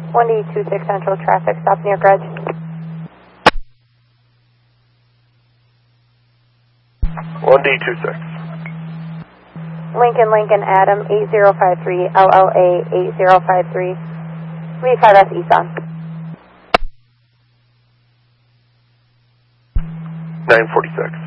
1D26 Central traffic stop near Grudge. 1D26. Lincoln Adam 8053 LLA 8053 V5S Eson. 946.